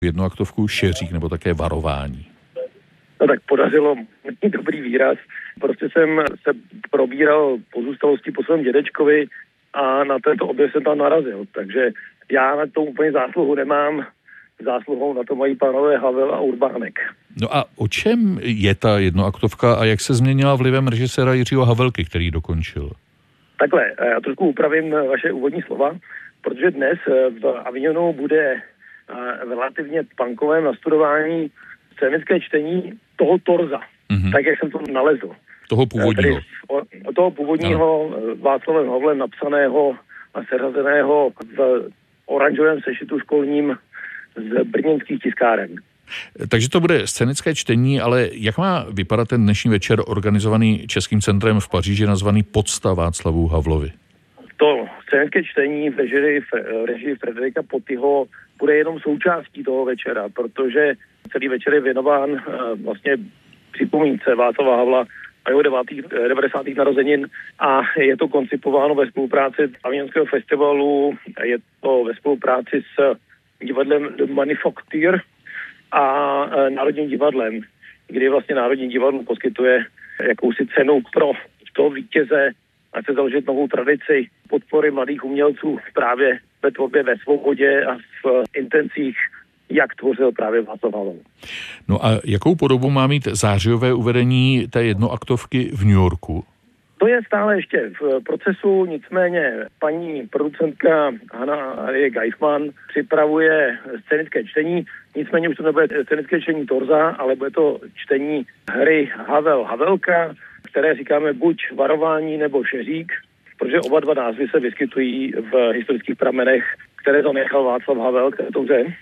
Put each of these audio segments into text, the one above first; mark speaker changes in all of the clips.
Speaker 1: jednoaktovku Šeřík nebo také Varování?
Speaker 2: No tak podařilo dobrý výraz. Prostě jsem se probíral pozůstalosti po svém dědečkovi a na tento objev jsem tam narazil. Takže já na to úplně zásluhu nemám. Zásluhou na to mají pánové Havel a Urbánek.
Speaker 1: No a o čem je ta jednoaktovka a jak se změnila vlivem režiséra Jiřího Havelky, který ji dokončil?
Speaker 2: Takhle, já trošku upravím vaše úvodní slova, protože dnes v Avignonu bude relativně punkovém nastudování scénické čtení toho torza, tak jak jsem to nalezl.
Speaker 1: Toho původního.
Speaker 2: Toho původního Václavem Havlem napsaného a seřazeného v oranžovém sešitu školním z brněnských tiskáren.
Speaker 1: Takže to bude scénické čtení, ale jak má vypadat ten dnešní večer organizovaný Českým centrem v Paříži nazvaný Pocta Václavu Havlovi?
Speaker 2: To scénické čtení v režii Frederika Potyho bude jenom součástí toho večera, protože celý večer je věnován vlastně připomínce Václava Havla a jeho 90. narozenin a je to koncipováno ve spolupráci Avignonského festivalu, je to ve spolupráci s divadlem The Manufacture a Národním divadlem, kdy vlastně Národní divadlo poskytuje jakousi cenu pro toho vítěze a chce založit novou tradici podpory mladých umělců právě ve tvorbě ve svobodě a v intencích, jak tvořil právě Václav Havel.
Speaker 1: No a jakou podobu má mít zářijové uvedení té jednoaktovky v New Yorku?
Speaker 2: To je stále ještě v procesu, nicméně paní producentka Hanna Arie Geifman připravuje scénické čtení, nicméně už to nebude scénické čtení torza, ale bude to čtení hry Havelka, které říkáme buď Varování nebo Šeřík, protože oba dva názvy se vyskytují v historických pramenech, které zanechal Václav Havel k této hře.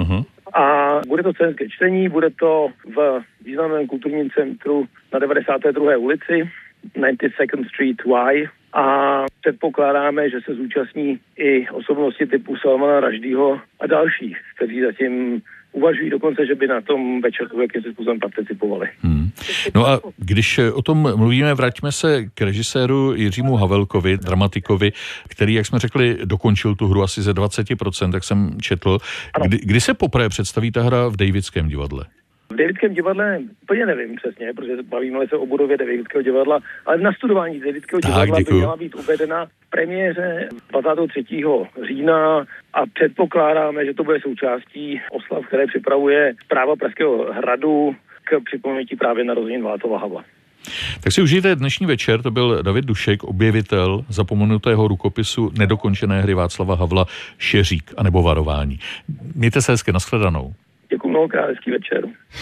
Speaker 2: A bude to scénické čtení, bude to v významném kulturním centru na 92. ulici, 92nd Street Y, a předpokládáme, že se zúčastní i osobnosti typu Salmana Rushdieho a dalších, kteří zatím uvažují dokonce, že by na tom večerku jakým způsobem participovali.
Speaker 1: No a když o tom mluvíme, vraťme se k režiséru Jiřímu Havelkovi, dramatikovi, který, jak jsme řekli, dokončil tu hru asi ze 20%, jak jsem četl. Kdy se poprvé představí ta hra v Davidském divadle?
Speaker 2: V Davidském divadle úplně nevím přesně, protože bavíme se o budově Davidského divadla, ale v nastudování Davidského divadla by měla být uvedena v premiéře 23. října a předpokládáme, že to bude součástí oslav, které připravuje Správa Pražského hradu k připomenutí právě narozenin Václava Havla.
Speaker 1: Tak si užijte dnešní večer, to byl David Dušek, objevitel zapomenutého rukopisu nedokončené hry Václava Havla Šeřík anebo Varování. Mějte se hezky, nashledanou.
Speaker 2: Děkuji mnohokrát, hezký večer.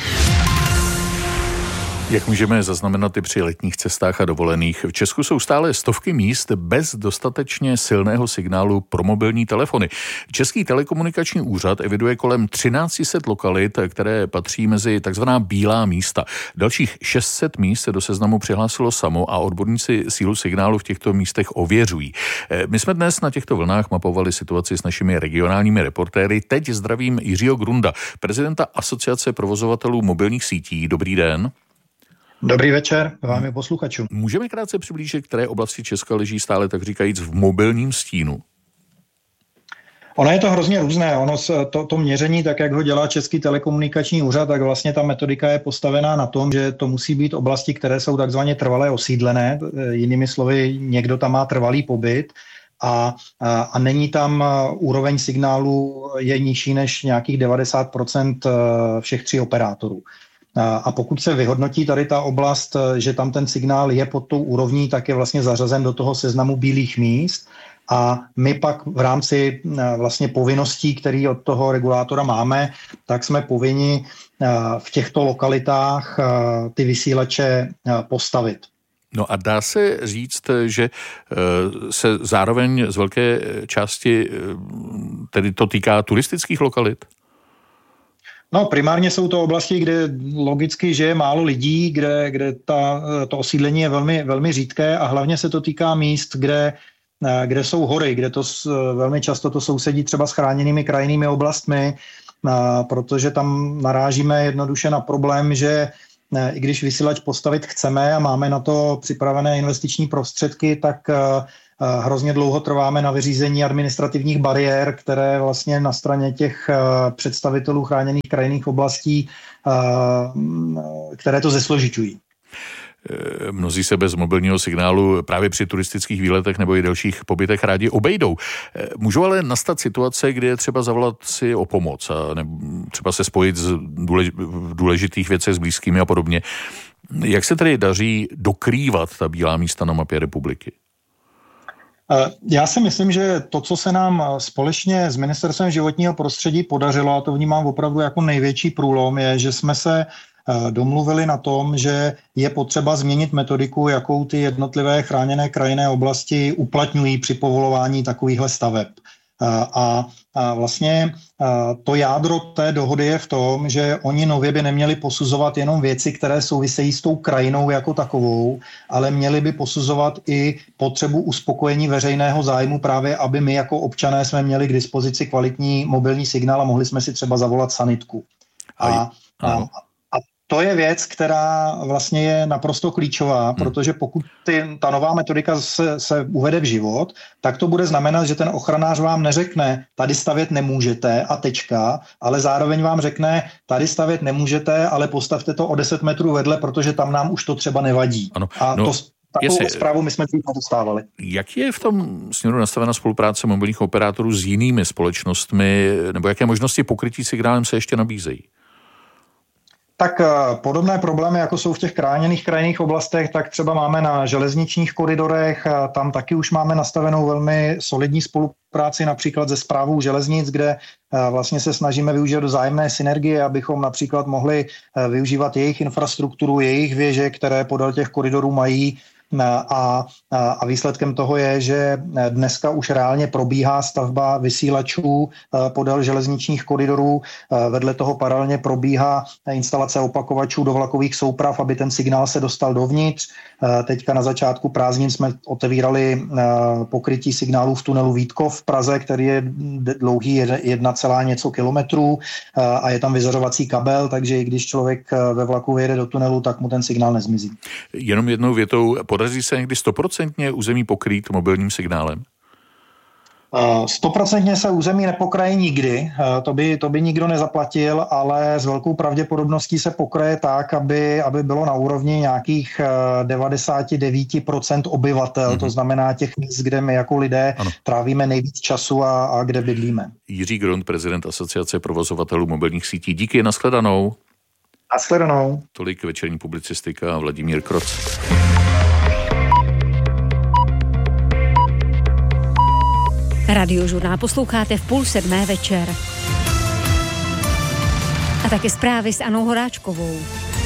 Speaker 1: Jak můžeme zaznamenat i při letních cestách a dovolených, v Česku jsou stále stovky míst bez dostatečně silného signálu pro mobilní telefony. Český telekomunikační úřad eviduje kolem 1300 lokalit, které patří mezi takzvaná bílá místa. Dalších 600 míst se do seznamu přihlásilo samo a odborníci sílu signálu v těchto místech ověřují. My jsme dnes na těchto vlnách mapovali situaci s našimi regionálními reportéry. Teď zdravím Jiřího Grunda, prezidenta Asociace provozovatelů mobilních sítí. Dobrý den.
Speaker 3: Dobrý večer vám i posluchačům.
Speaker 1: Můžeme krátce přiblížit, které oblasti Česka leží stále, tak říkajíc, v mobilním stínu?
Speaker 3: Ono je to hrozně různé. To měření, tak jak ho dělá Český telekomunikační úřad, tak vlastně ta metodika je postavená na tom, že to musí být oblasti, které jsou takzvaně trvalé osídlené. Jinými slovy, někdo tam má trvalý pobyt a není tam úroveň signálu je nižší než nějakých 90% všech 3 operátorů. A pokud se vyhodnotí tady ta oblast, že tam ten signál je pod tou úrovní, tak je vlastně zařazen do toho seznamu bílých míst. A my pak v rámci vlastně povinností, které od toho regulátora máme, tak jsme povinni v těchto lokalitách ty vysílače postavit.
Speaker 1: No a dá se říct, že se zároveň z velké části tedy to týká turistických lokalit?
Speaker 3: No, primárně jsou to oblasti, kde logicky žije málo lidí, kde to osídlení je velmi, velmi řídké a hlavně se to týká míst, kde jsou hory, kde to velmi často to sousedí třeba s chráněnými krajinnými oblastmi, protože tam narážíme jednoduše na problém, že i když vysílač postavit chceme a máme na to připravené investiční prostředky, tak hrozně dlouho trváme na vyřízení administrativních bariér, které vlastně na straně těch představitelů chráněných krajinných oblastí, které to zesložiťují.
Speaker 1: Mnozí se bez mobilního signálu právě při turistických výletech nebo i dalších pobytech rádi obejdou. Můžou ale nastat situace, kdy je třeba zavolat si o pomoc a třeba se spojit v důležitých věcech s blízkými a podobně. Jak se tedy daří dokrývat ta bílá místa na mapě republiky?
Speaker 3: Já si myslím, že to, co se nám společně s Ministerstvem životního prostředí podařilo, a to vnímám opravdu jako největší průlom, je, že jsme se domluvili na tom, že je potřeba změnit metodiku, jakou ty jednotlivé chráněné krajinné oblasti uplatňují při povolování takovýchhle staveb. A vlastně to jádro té dohody je v tom, že oni nově by neměli posuzovat jenom věci, které souvisejí s tou krajinou jako takovou, ale měli by posuzovat i potřebu uspokojení veřejného zájmu právě, aby my jako občané jsme měli k dispozici kvalitní mobilní signál a mohli jsme si třeba zavolat sanitku. A to je věc, která vlastně je naprosto klíčová, protože pokud ta nová metodika se uvede v život, tak to bude znamenat, že ten ochranář vám neřekne, tady stavět nemůžete a tečka, ale zároveň vám řekne, tady stavět nemůžete, ale postavte to o 10 metrů vedle, protože tam nám už to třeba nevadí.
Speaker 1: Ano,
Speaker 3: takovou zprávu my jsme dřív nedostávali.
Speaker 1: Jak je v tom směru nastavena spolupráce mobilních operátorů s jinými společnostmi, nebo jaké možnosti pokrytí signálem se ještě nabízejí?
Speaker 3: Tak podobné problémy, jako jsou v těch chráněných krajinných oblastech, tak třeba máme na železničních koridorech, tam taky už máme nastavenou velmi solidní spolupráci například se Správou železnic, kde vlastně se snažíme využít vzájemné synergie, abychom například mohli využívat jejich infrastrukturu, jejich věže, které podél těch koridorů mají. A výsledkem toho je, že dneska už reálně probíhá stavba vysílačů podél železničních koridorů. Vedle toho paralelně probíhá instalace opakovačů do vlakových souprav, aby ten signál se dostal dovnitř. Teďka na začátku prázdnin jsme otevírali pokrytí signálů v tunelu Vítkov v Praze, který je dlouhý 1, něco kilometrů a je tam vyzařovací kabel, takže i když člověk ve vlaku vyjede do tunelu, tak mu ten signál nezmizí.
Speaker 1: Jenom jednou větou, podaří se někdy 100% území pokrýt mobilním signálem?
Speaker 3: 100% se území nepokraje nikdy, to by nikdo nezaplatil, ale s velkou pravděpodobností se pokraje tak, aby bylo na úrovni nějakých 99% obyvatel, to znamená těch míst, kde my jako lidé trávíme nejvíc času a kde bydlíme.
Speaker 1: Jiří Grund, prezident Asociace provozovatelů mobilních sítí. Díky, nashledanou.
Speaker 3: Nashledanou.
Speaker 1: Tolik večerní publicistika a Vladimír Kroc.
Speaker 4: Radiožurnál posloucháte v 6:30 večer. A taky zprávy s Anou Horáčkovou.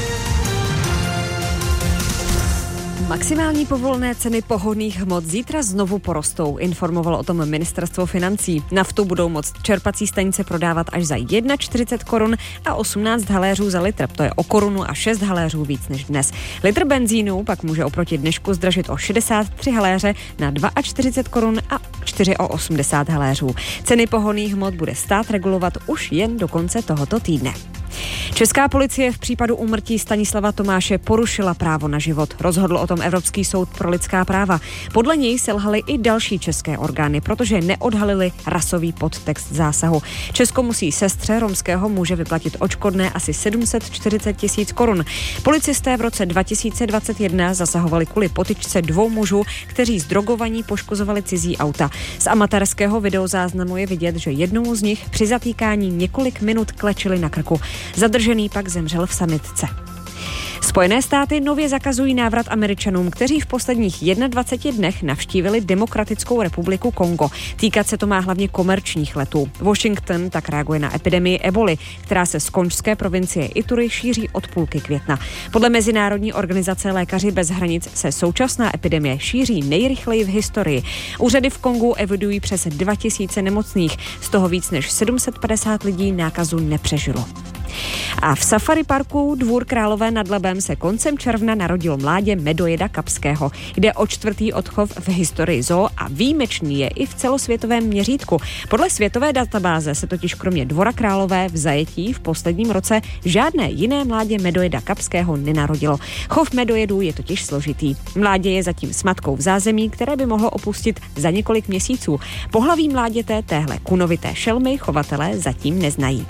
Speaker 4: Maximální povolené ceny pohonných hmot zítra znovu porostou, informovalo o tom Ministerstvo financí. Naftu budou moct čerpací stanice prodávat až za 41 korun a 18 haléřů za litr. To je o korunu a 6 haléřů víc než dnes. Litr benzínu pak může oproti dnešku zdražit o 63 haléře na 42 korun a 80 haléřů. Ceny pohonných hmot bude stát regulovat už jen do konce tohoto týdne. Česká policie v případu úmrtí Stanislava Tomáše porušila právo na život. Rozhodl o tom Evropský soud pro lidská práva. Podle něj selhaly i další české orgány, protože neodhalili rasový podtext zásahu. Česko musí sestře romského muže vyplatit odškodné asi 740 000 korun. Policisté v roce 2021 zasahovali kvůli potyčce 2 mužů, kteří zdrogovaní poškozovali cizí auta. Z amatérského videozáznamu je vidět, že jednomu z nich při zatýkání několik minut klečili na krku. Zadržený pak zemřel v sanitce. Spojené státy nově zakazují návrat Američanům, kteří v posledních 21 dnech navštívili Demokratickou republiku Kongo. Týkat se to má hlavně komerčních letů. Washington tak reaguje na epidemii eboli, která se z konžské provincie Ituri šíří od půlky května. Podle Mezinárodní organizace Lékaři bez hranic se současná epidemie šíří nejrychleji v historii. Úřady v Kongu evidují přes 2000 nemocných, z toho víc než 750 lidí nákazu nepřežilo. A v safari parku Dvůr Králové nad Labem se koncem června narodilo mládě medojeda kapského. Jde o 4. odchov v historii zoo a výjimečný je i v celosvětovém měřítku. Podle světové databáze se totiž kromě Dvora Králové v zajetí v posledním roce žádné jiné mládě medojeda kapského nenarodilo. Chov medojedů je totiž složitý. Mládě je zatím s matkou v zázemí, které by mohlo opustit za několik měsíců. Pohlaví mláděte téhle kunovité šelmy chovatelé zatím neznají.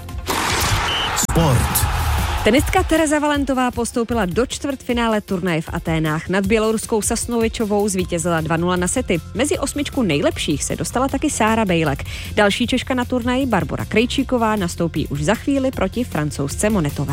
Speaker 5: Sport.
Speaker 4: Tenistka Tereza Valentová postoupila do čtvrtfinále turnaje v Aténách. Nad běloruskou Sasnovičovou zvítězila 2-0 na sety. Mezi 8 nejlepších se dostala taky Sára Bejlek. Další Češka na turnaji Barbora Krejčíková nastoupí už za chvíli proti Francouzce Monetové.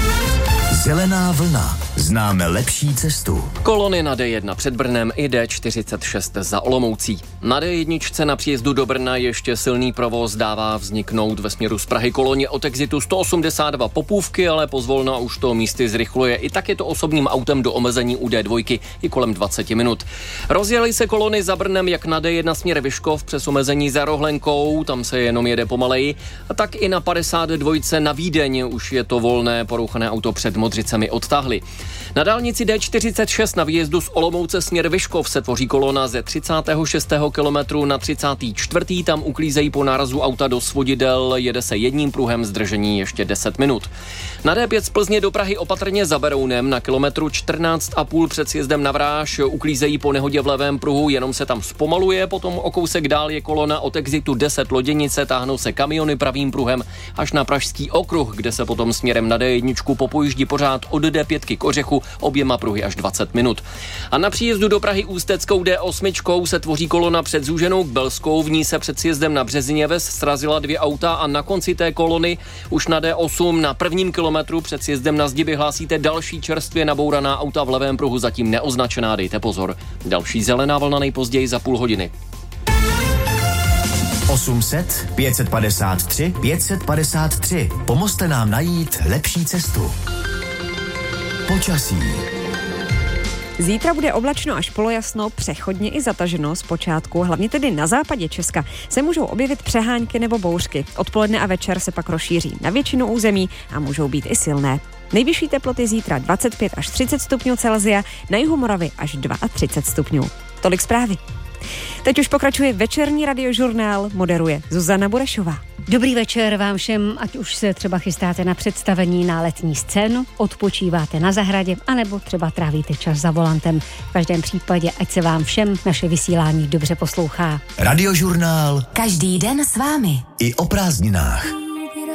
Speaker 5: Zelená vlna. Známe lepší cestu.
Speaker 6: Kolony na D1 před Brnem i D46 za Olomoucí. Na D1 na příjezdu do Brna ještě silný provoz dává vzniknout ve směru z Prahy koloně od exitu 182 Popůvky, ale pozvolna už to místy zrychluje. I tak je to osobním autem do omezení u D2 i kolem 20 minut. Rozjeli se kolony za Brnem jak na D1 směr Vyškov přes omezení za Rohlenkou, tam se jenom jede pomaleji, a tak i na 52 na Vídeň už je to volné, porouchané auto před Modřicemi odtáhli. Na dálnici D46 na výjezdu z Olomouce směr Vyškov se tvoří kolona ze 36. kilometru na 34. Tam uklízejí po nárazu auta do svodidel, jede se jedním pruhem, zdržení ještě 10 minut. Na D5 z Plzně do Prahy opatrně za Berounem na kilometru 14,5 před sjezdem na Vráž uklízejí po nehodě v levém pruhu, jenom se tam zpomaluje, potom o kousek dál je kolona od exitu 10 Loděnice, táhnou se kamiony pravým pruhem až na Pražský okruh, kde se potom směrem na D1 popojíždí pořád od D5 k Ořechu, oběma pruhy až 20 minut. A na příjezdu do Prahy ústeckou D8 se tvoří kolona před Zúženou k Belskou, v ní se před sjezdem na Březiněves srazila 2 auta a na konci té kolony už na D8 na prvním kilometru před sjezdem na zdi vyhlásíte další čerstvě nabouraná auta v levém pruhu, zatím neoznačená, dejte pozor. Další zelená vlna nejpozději za půl hodiny.
Speaker 5: 800 553 553. Pomozte nám najít lepší cestu. Počasí.
Speaker 4: Zítra bude oblačno až polojasno, přechodně i zataženo zpočátku, hlavně tedy na západě Česka se můžou objevit přehánky nebo bouřky. Odpoledne a večer se pak rozšíří na většinu území a můžou být i silné. Nejvyšší teploty zítra 25 až 30 stupňů Celsia, na jihu Moravy až 32 stupňů. Tolik zprávy. Teď už pokračuje večerní radiožurnál, moderuje Zuzana Burešová.
Speaker 7: Dobrý večer vám všem, ať už se třeba chystáte na představení na letní scénu, odpočíváte na zahradě, anebo třeba trávíte čas za volantem. V každém případě, ať se vám všem naše vysílání dobře poslouchá.
Speaker 5: Radiožurnál.
Speaker 8: Každý den s vámi.
Speaker 5: I o prázdninách.